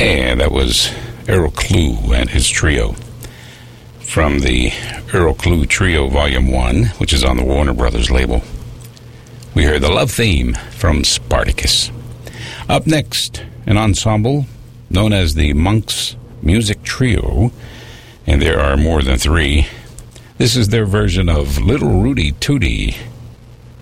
And that was Errol Klugh and his trio from the Errol Klugh Trio Volume 1, which is on the Warner Brothers label. We heard the love theme from Spartacus. Up next, an ensemble known as the Monks Music Trio, and there are more than three. This is their version of Little Rudy Tooty